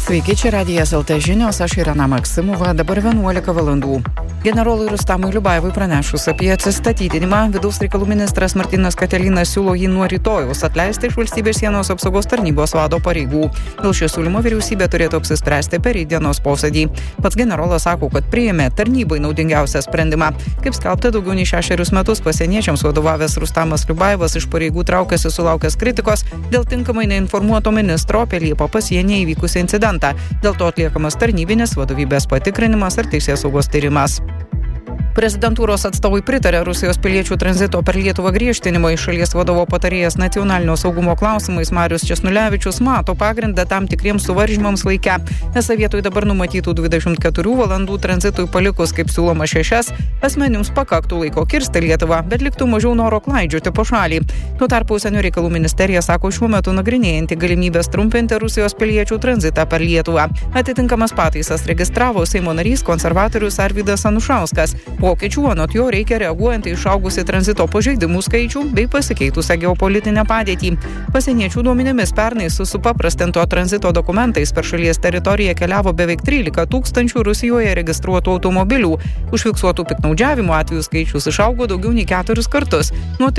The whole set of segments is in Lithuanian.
Sveiki, čia Radijas LT žinios, aš Irena Maksimova, dabar 11 valandų. Generolui Rustamui Liubajevui pranešus apie atsistatydinimą, vidaus reikalų ministras Martynas Katelinas siūlo jį nuo rytojaus atleisti iš valstybės sienos apsaugos tarnybos vado pareigų. Dėl šio siūlymo vyriausybė turėtų apsispręsti per rytdienos posėdį. Pats generolas sako, kad priėmė tarnybai naudingiausią sprendimą. Kaip skelbta, daugiau nei 6 metus pasieniečiams vadovavęs Rustamas Liubajevas iš pareigų traukėsi sulaukęs kritikos dėl tinkamai neinformuoto ministro apie Liepą pasienyje įvykusį incidentą. Dėl to atliekamas tarnybinis vadovybės patikrinimas ar teisėsaugos tyrimas. Prezidentūros atstovai pritarė Rusijos piliečių tranzito per Lietuvą griežtinimui. Šalies vadovo patarėjas nacionalinio saugumo klausimais Marius Česnulevičius mato pagrindą tam tikriems suvaržymams laike. Esą vietoj dabar numatytų 24 valandų tranzitui palikus, kaip siūloma 6, asmenims pakaktų laiko kirsti Lietuvą, bet liktų mažiau noro klaidžioti po šalį. Tuo tarpu Užsienio reikalų ministerija sako šiuo metu nagrinėjanti galimybės trumpinti Rusijos piliečių tranzitą per Lietuvą. Atitinkamas pataisas registravo Seimo narys konservatorius Arvydas Anušauskas. Pokyčių anot jo reikia reaguojant į išaugusį tranzito pažeidimų skaičių bei pasikeitusią geopolitinę padėtį. Pasieniečių duomenimis pernai su supaprastinto tranzito dokumentais per šalies teritoriją keliavo beveik 13 000 Rusijoje registruotų automobilių. Užfiksuotų piktnaudžiavimo atvejų skaičius išaugo daugiau nei 4 kartus, nuo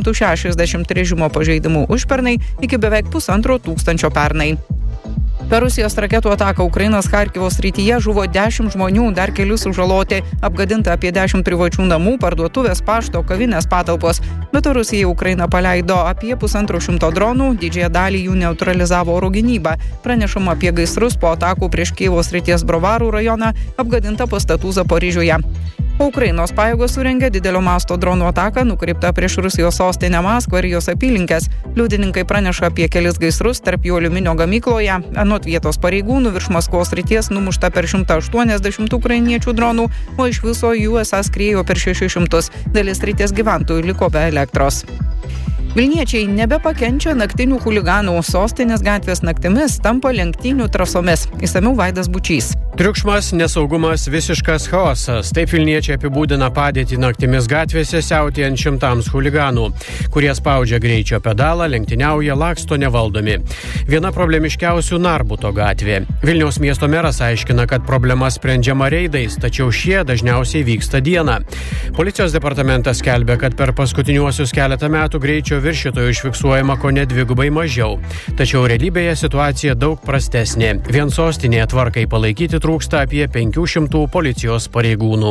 360 režimo pažeidimų užpernai iki beveik 1500 pernai. Per Rusijos raketų ataką Ukrainos Charkivo srityje žuvo 10 žmonių, dar kelius sužaloti, apgadinta apie 10 privačių namų, parduotuvės, pašto, kavinės patalpos. Bet Rusija Ukrainą paleido apie 150 dronų, didžiąją dalį jų neutralizavo oro gynyba. Pranešama apie gaisrus po atakų prieš Kijevo srities Brovarų rajoną, apgadinta pastatų Zaporižiuje. Ukrainos pajėgos surengė didelio masto dronų ataką nukreiptą prieš Rusijos sostinę Maskvą ir jos apylinkes. Liudininkai praneša apie kelis gaisrus tarp jų aliuminio gamykloje. Anot vietos pareigūnų virš Maskvos srities numušta per 180 ukrainiečių dronų, o iš viso jų esą skriejo per 600. Dalis srities gyventojų liko be elektros. Vilniečiai nebepakenčia naktinių chuliganų. Sostinės gatvės naktimis tampa lenktynių trasomis. Išsamiau Vaidas Bučys. Triukšmas, nesaugumas, visiškas chaosas. Taip vilniečiai apibūdina padėtį naktimis gatvėse siautėjant šimtams chuliganų, kurie spaudžia greičio pedalą, lenktyniauja, laksto nevaldomi. Viena problemiškiausių Narbuto gatvė. Vilniaus miesto meras aiškina, kad problema sprendžiama reidais, tačiau šie dažniausiai vyksta dieną. Policijos departamentas skelbia, kad per paskutiniuosius keletą metų greičio viršytojų užfiksuojama kone 2 mažiau. Tačiau realybėje situacija daug prastesnė. Vien sostinėje tvarkai palaikyti trūksta apie 500 policijos pareigūnų.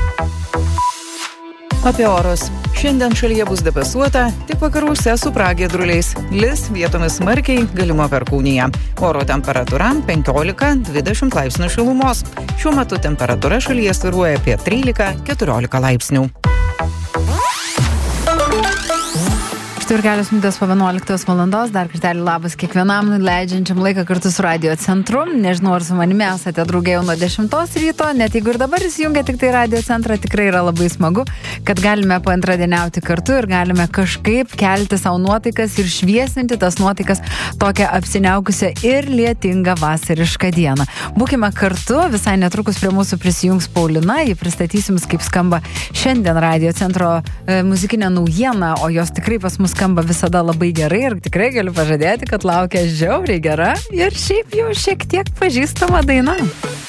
Apie orus. Šiandien šalyje bus debesuota, tik vakaruose su pragiedruliais. Lis vietomis smarkiai, galima perkūnija. Oro temperatūra 15-20 laipsnių šilumos. Šiuo metu temperatūra šalyje svyruoja apie 13-14 laipsnių. Štai ir kelios minutės po 11 valandos, dar kartelį labas kiekvienam leidžiančiam laiką kartu su Radio centru. Nežinau, ar su manimi esate drauge jau nuo 10 ryto, net jeigu ir dabar įsijungia tik tai Radio centrą, tikrai yra labai smagu, kad galime paantradieniauti kartu ir galime kažkaip kelti savo nuotaikas ir šviesinti tas nuotaikas tokią apsiniaukusią ir lietingą vasarišką dieną. Būkime kartu, visai netrukus prie mūsų prisijungs Paulina, jį pristatysim, kaip skamba šiandien Radio centro muzikinė naujiena, o jos tikrai pas mus skamba visada labai gerai ir tikrai galiu pažadėti, kad laukia žiauriai gera ir šiaip jau šiek tiek pažįstama daina.